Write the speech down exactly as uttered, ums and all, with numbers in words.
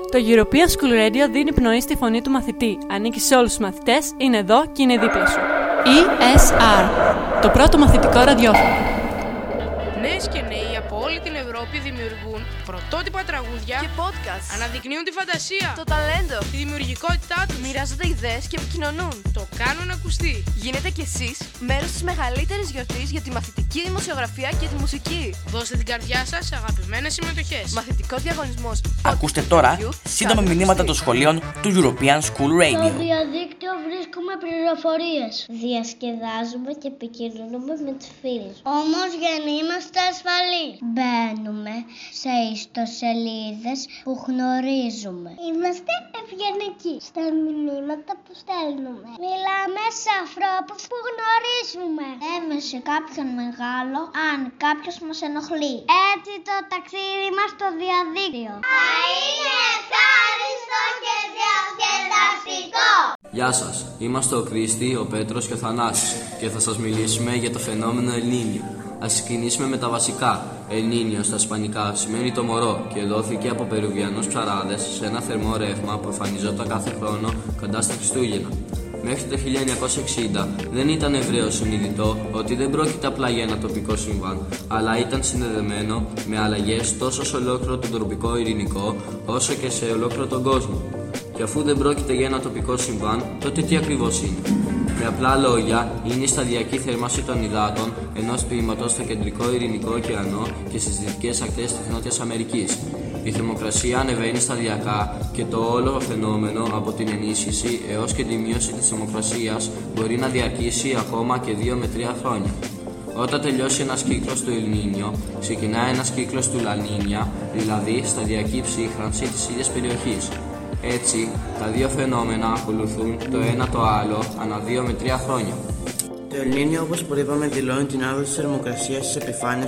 Το European School Radio δίνει πνοή στη φωνή του μαθητή. Ανήκει σε όλους τους μαθητές, είναι εδώ και είναι δίπλα σου. ι ες αρ, το πρώτο μαθητικό ραδιόφωνο. Νέες και νέοι από όλη την Ευρώπη δημιουργούν πρωτότυπα τραγούδια και podcast. Αναδεικνύουν τη φαντασία, το ταλέντο, τη δημιουργικότητά τους. Μοιράζονται ιδέες και επικοινωνούν. Το κάνουν ακουστεί. Γίνετε κι εσείς μέρος της μεγαλύτερης γιορτής για τη μαθητική δημοσιογραφία και τη μουσική. Δώστε την καρδιά σας σε αγαπημένες συμμετοχές. Μαθητικός διαγωνισμός. Ακούστε τώρα σύντομα μηνύματα των σχολείων του European School Radio. Στο διαδίκτυο βρίσκουμε πληροφορίες. Διασκεδάζουμε και επικοινωνούμε με τους φίλους. Όμως για να είμαστε ασφαλείς, μπαίνουμε σε ιστοσελίδες που γνωρίζουμε. Είμαστε ευγενικοί στα μηνύματα που στέλνουμε. Μιλάμε σε ανθρώπους που γνωρίζουμε. Λέμε σε κάποιον μεγάλο αν κάποιος μας ενοχλεί. Έτσι το ταξίδι μας στο διαδίκτυο θα είναι ευχάριστο και διασκεδαστικό. Γεια σας, είμαστε ο Κρίστη, ο Πέτρος και ο Θανάσης και θα σας μιλήσουμε για το φαινόμενο El Niño. Ας ξεκινήσουμε με τα βασικά. El Niño στα ισπανικά σημαίνει το μωρό και δόθηκε από Περουβιανούς ψαράδες σε ένα θερμό ρεύμα που εμφανιζόταν κάθε χρόνο κοντά στα Χριστούγεννα. Μέχρι το χίλια εννιακόσια εξήντα δεν ήταν ευρέως συνειδητό ότι δεν πρόκειται απλά για ένα τοπικό σύμβαν, αλλά ήταν συνδεδεμένο με αλλαγές τόσο σε ολόκληρο τον τροπικό ειρηνικό όσο και σε ολόκληρο τον κόσμο. Και αφού δεν πρόκειται για ένα τοπικό συμβάν, τότε τι ακριβώς είναι? Με απλά λόγια, είναι η σταδιακή θέρμανση των υδάτων ενός τμήματος στο κεντρικό ειρηνικό ωκεανό και στις δυτικές ακτές της Νότιας Αμερικής. Η θερμοκρασία ανεβαίνει σταδιακά και το όλο φαινόμενο από την ενίσχυση έως και τη μείωση της θερμοκρασίας μπορεί να διαρκήσει ακόμα και δύο με τρία χρόνια. Όταν τελειώσει ένας κύκλος του El Niño, ξεκινάει ένας κύκλος του La Niña, δηλαδή σταδιακή ψύχρανση της ίδιας περιοχής. Έτσι, τα δύο φαινόμενα ακολουθούν το ένα το άλλο ανά δύο με τρία χρόνια. Το El Niño, όπως προείπαμε, δηλώνει την άβρεση της θερμοκρασίας στις επιφάνειες